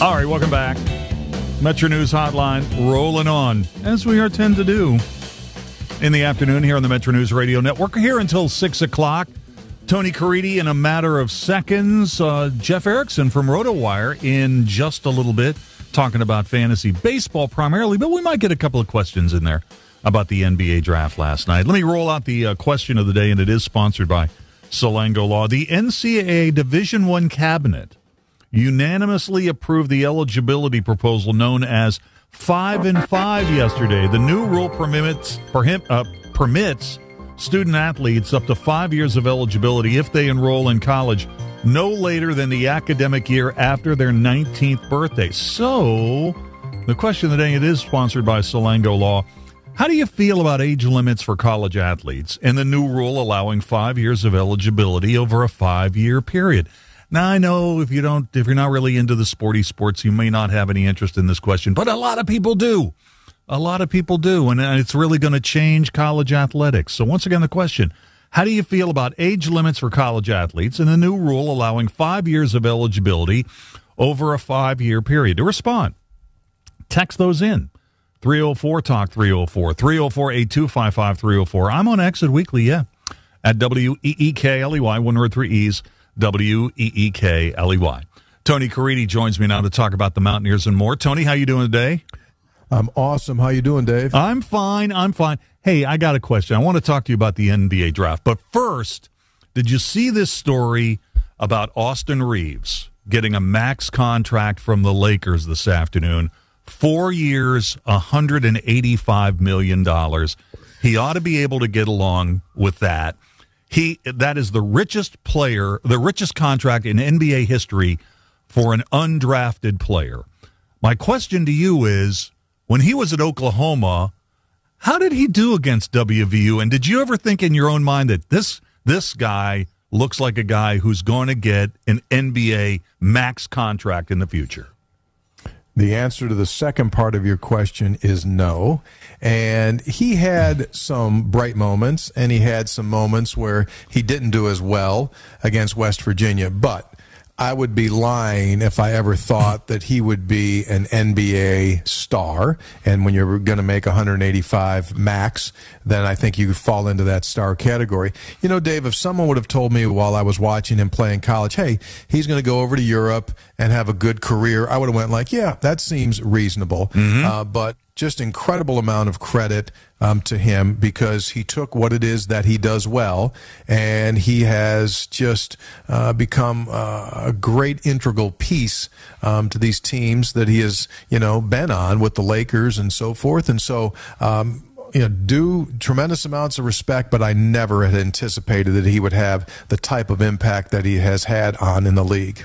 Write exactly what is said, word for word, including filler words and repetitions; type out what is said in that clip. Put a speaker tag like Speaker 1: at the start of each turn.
Speaker 1: All right, welcome back. Metro News Hotline rolling on, as we are tend to do in the afternoon here on the Metro News Radio Network. Here until six o'clock. Tony Caridi in a matter of seconds. Uh, Jeff Erickson from RotoWire in just a little bit, talking about fantasy baseball primarily, but we might get a couple of questions in there about the N B A draft last night. Let me roll out the uh, question of the day, and it is sponsored by Salango Law. The N C double A Division I Cabinet unanimously approved the eligibility proposal known as five and five yesterday. The new rule permits, uh, permits student athletes up to five years of eligibility if they enroll in college no later than the academic year after their nineteenth birthday. So, the question of the day, it is sponsored by Salango Law. How do you feel about age limits for college athletes and the new rule allowing five years of eligibility over a five-year period? Now, I know if you don't, if you're not really into the sporty sports, you may not have any interest in this question, but a lot of people do. A lot of people do, and it's really going to change college athletics. So once again, the question, how do you feel about age limits for college athletes and the new rule allowing five years of eligibility over a five-year period? To respond, text those in. three oh four talk three oh four, three oh four, eight two five five, three oh four. I'm on Exit Weekly, yeah, at W E E K L E Y, one word, three E's, W E E K L E Y. Tony Caridi joins me now to talk about the Mountaineers and more. Tony, how you doing today?
Speaker 2: I'm awesome. How you doing, Dave?
Speaker 1: I'm fine. I'm fine. Hey, I got a question. I want to talk to you about the N B A draft. But first, did you see this story about Austin Reeves getting a max contract from the Lakers this afternoon? Four years, one hundred eighty-five million dollars. He ought to be able to get along with that. He that is the richest player, the richest contract in N B A history for an undrafted player. My question to you is, when he was at Oklahoma, how did he do against W V U? And did you ever think in your own mind that this this guy looks like a guy who's going to get an N B A max contract in the future?
Speaker 2: The answer to the second part of your question is no. And he had some bright moments, and he had some moments where he didn't do as well against West Virginia. But I would be lying if I ever thought that he would be an N B A star. And when you're going to make one hundred eighty-five max, then I think you fall into that star category. You know, Dave, if someone would have told me while I was watching him play in college, hey, he's going to go over to Europe and have a good career, I would have went like, yeah, that seems reasonable. Mm-hmm. Uh, but just incredible amount of credit um, to him, because he took what it is that he does well, and he has just uh, become uh, a great integral piece um, to these teams that he has, you know, been on with the Lakers and so forth. And so, um, you know, due tremendous amounts of respect, but I never had anticipated that he would have the type of impact that he has had on in the league.